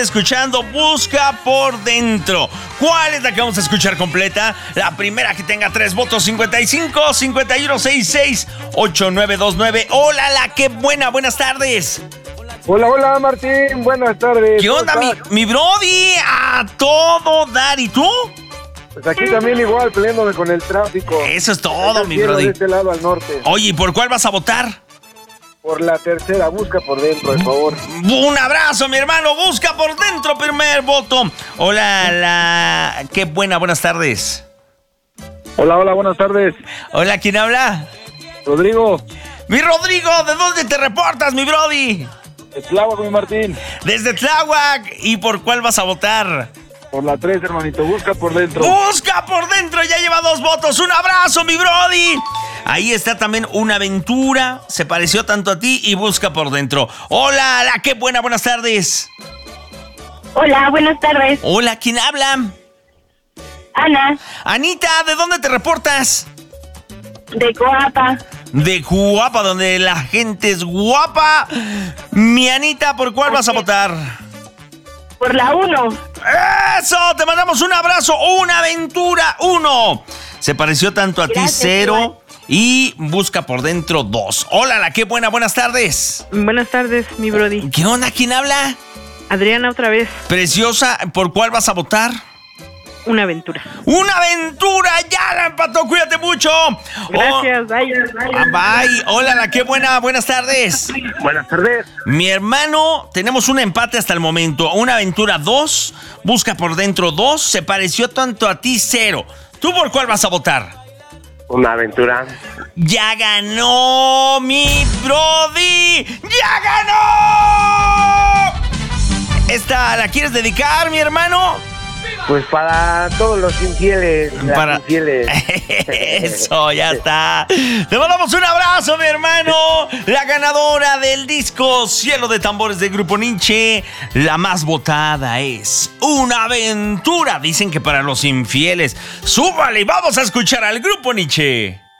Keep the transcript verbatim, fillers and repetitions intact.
Escuchando Busca por Dentro. ¿Cuál es la que vamos a escuchar completa? La primera que tenga tres votos: cincuenta y cinco, cincuenta y uno, sesenta y seis, ochenta y nueve veintinueve. Hola, la que buena, buenas tardes. Hola, hola Martín, buenas tardes. ¿Qué onda, mi, mi brody? A todo dar, ¿y tú? Pues aquí también igual, peleándome con el tráfico. Eso es todo, mi brody. De este lado al norte. Oye, ¿y por cuál vas a votar? Por la tercera, Busca por Dentro, por favor. Un abrazo, mi hermano. Busca por Dentro, primer voto. Hola, la... Qué buena, buenas tardes. Hola, hola, buenas tardes. Hola, ¿quién habla? Rodrigo. Mi Rodrigo, ¿de dónde te reportas, mi brody? De Tláhuac, mi Martín. Desde Tláhuac. ¿Y por cuál vas a votar? Por la tres, hermanito. Busca por Dentro. Busca por Dentro, ya lleva dos votos. Un abrazo, mi brody. Ahí está también Una Aventura, se pareció tanto a ti, y Busca por Dentro. Hola, la qué buena, buenas tardes. Hola, buenas tardes. Hola, ¿quién habla? Ana. Anita, ¿de dónde te reportas? De Coapa. De Coapa, donde la gente es guapa. Mi Anita, ¿por cuál vas a votar? Por la uno. ¡Eso! Te mandamos un abrazo. Una Aventura uno. Se pareció tanto a Gracias, ti cero. igual. Y Busca por Dentro dos. Hola, la qué buena, buenas tardes. Buenas tardes, mi brody. ¿Qué onda? ¿Quién habla? Adriana otra vez. Preciosa, ¿por cuál vas a votar? Una Aventura. ¡Una Aventura! ¡Ya la empató! ¡Cuídate mucho! Gracias, bye. Oh, bye. Hola, la qué buena, buenas tardes. Buenas tardes. Mi hermano, tenemos un empate hasta el momento. Una Aventura dos, Busca por Dentro dos. Se pareció tanto a ti cero. ¿Tú por cuál vas a votar? Una Aventura. ¡Ya ganó mi brody! ¡Ya ganó! ¿Esta la quieres dedicar, mi hermano? Pues para todos los infieles. Para... Las infieles. Eso, ya está. Te mandamos un abrazo, mi hermano. La ganadora del disco Cielo de Tambores del Grupo Nietzsche, la más votada es Una Aventura. Dicen que para los infieles. Súbale, vamos a escuchar al Grupo Nietzsche.